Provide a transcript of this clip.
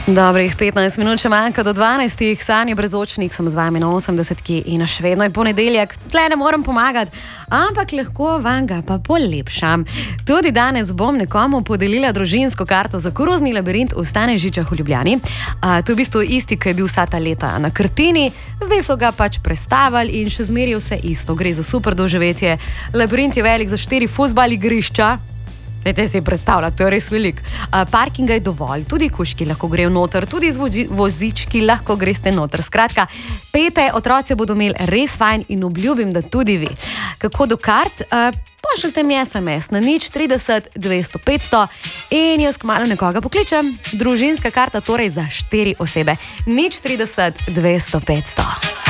Dobrih 15 minut še manjka do 12. Sanje Brezočnik, sem z vami na 80-ki in še vedno je ponedeljek. Tle ne morem pomagati, ampak lahko vam ga pa polepšam. Tudi danes bom nekomu podelila družinsko karto za Koruzni labirint v Stanežičah v Ljubljani. To je v bistvu isti, ki je bil vsa ta leta na Krtini. Zdaj so ga pač prestavili in še zmeraj vse isto. Gre za super doživetje. Labirint je velik za 4 fuzbal igrišča. Dajte si predstavljati, to je res velik. Parkinga je dovolj, tudi kužki lahko grejo noter, tudi z vozički lahko greste noter. Skratka, pete otroci bodo imeli res fajn in obljubim, da tudi vi. Kako do kart? Pošljite mi SMS na 030 200 500 in jaz kmalu nekoga pokličem. Družinska karta torej za 4 osebe. 030 200 500.